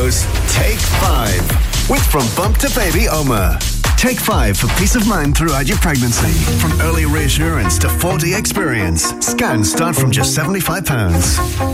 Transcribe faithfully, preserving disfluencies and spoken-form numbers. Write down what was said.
O's Take five with From Bump to Baby Oma. Take five for peace of mind throughout your pregnancy. From early reassurance to four D experience. Scans start from just seventy-five pounds.